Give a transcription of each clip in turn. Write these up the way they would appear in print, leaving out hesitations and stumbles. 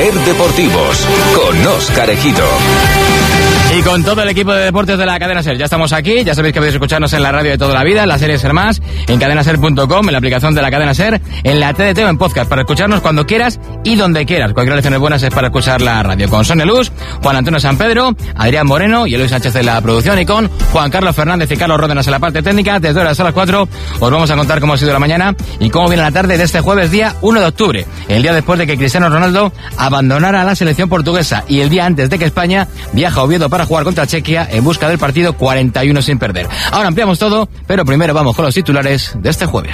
Ser Deportivos con Óscar Ejido. Y con todo el equipo de deportes de la Cadena Ser. Ya estamos aquí, ya sabéis que podéis escucharnos en la radio de toda la vida, en la serie Ser Más, en cadenaser.com, en la aplicación de la Cadena Ser, en la TDT o en podcast, para escucharnos cuando quieras y donde quieras. Cualquier lecciones buenas es para escuchar la radio. Con Sonia Luz, Juan Antonio San Pedro, Adrián Moreno y Eloy Sánchez en la producción, y con Juan Carlos Fernández y Carlos Ródenas en la parte técnica. Desde ahora hasta las 4 os vamos a contar cómo ha sido la mañana y cómo viene la tarde de este jueves día 1 de octubre, el día después de que Cristiano Ronaldo abandonara la selección portuguesa y el día antes de que España viaja a Oviedo para jugar contra Chequia en busca del partido 41 sin perder. Ahora ampliamos todo, pero primero vamos con los titulares de este jueves.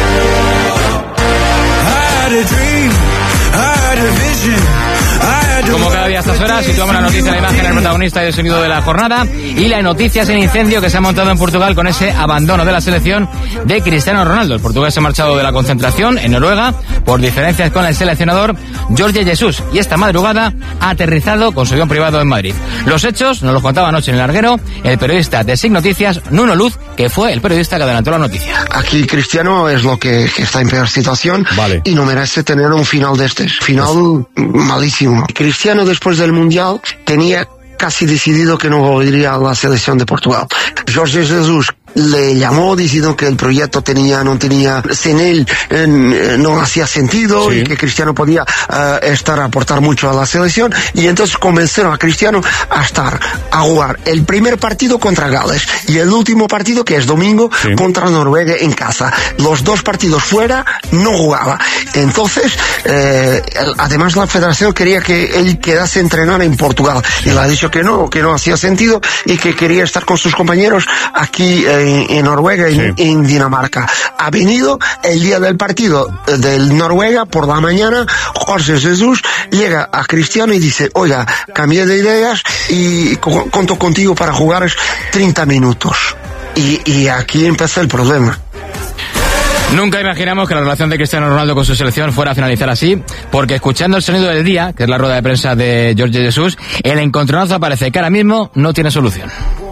Como cada día a estas horas, situamos la noticia, la imagen, el protagonista y el sonido de la jornada, y la noticia es el incendio que se ha montado en Portugal con ese abandono de la selección de Cristiano Ronaldo. El portugués se ha marchado de la concentración en Noruega por diferencias con el seleccionador Jorge Jesus, y esta madrugada ha aterrizado con su avión privado en Madrid. Los hechos nos los contaba anoche en el larguero el periodista de SIC Noticias, Nuno Luz, que fue el periodista que adelantó la noticia. Aquí Cristiano es lo que está en peor situación, vale, y no merece tener un final de este. Final malísimo. Cristiano, después del Mundial, tenía casi decidido que no volvería a la selección de Portugal. Jorge Jesus le llamó diciendo que el proyecto sin él no hacía sentido, sí, y que Cristiano podía aportar mucho a la selección, y entonces convencieron a Cristiano a jugar el primer partido contra Gales y el último partido, que es domingo, sí, contra Noruega en casa. Los dos partidos fuera no jugaba. Entonces, además la federación quería que él quedase a entrenar en Portugal, sí, y le ha dicho que no hacía sentido y que quería estar con sus compañeros aquí en Noruega, sí, en Dinamarca. Ha venido el día del partido del Noruega por la mañana. Jorge Jesus llega a Cristiano y dice: oiga, cambié de ideas y cuento contigo para jugar 30 minutos. Y aquí empezó el problema. Nunca imaginamos que la relación de Cristiano Ronaldo con su selección fuera a finalizar así, porque escuchando el sonido del día, que es la rueda de prensa de Jorge Jesus, el encontronazo parece que ahora mismo no tiene solución.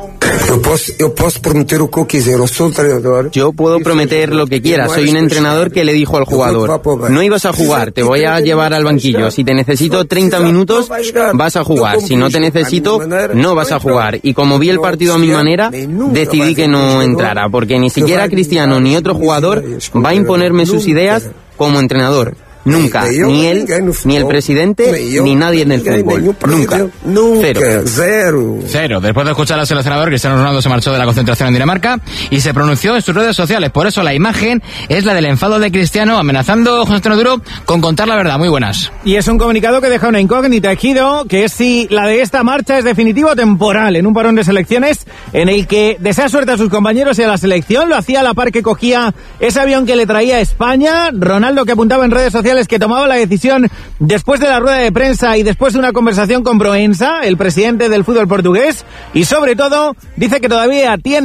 Yo puedo prometer lo que quiera. Soy un entrenador que le dijo al jugador: no ibas a jugar, te voy a llevar al banquillo. Si te necesito 30 minutos, vas a jugar. Si no te necesito, no vas a jugar. Y como vi el partido a mi manera, decidí que no entrara, porque ni siquiera Cristiano ni otro jugador va a imponerme sus ideas como entrenador. Nunca, ni él, ni el presidente, ni nadie en el fútbol. Nunca. Cero. Después de escuchar al seleccionador, Cristiano Ronaldo se marchó de la concentración en Dinamarca y se pronunció en sus redes sociales. Por eso la imagen es la del enfado de Cristiano, amenazando, José Antonio Duro, con contar la verdad. Muy buenas. Y es un comunicado que deja una incógnita, Ejido, que es si la de esta marcha es definitiva o temporal, en un parón de selecciones en el que desea suerte a sus compañeros y a la selección. Lo hacía a la par que cogía ese avión que le traía a España. Ronaldo, que apuntaba en redes sociales que tomaba la decisión después de la rueda de prensa y después de una conversación con Proença, el presidente del fútbol portugués, y sobre todo dice que todavía tiene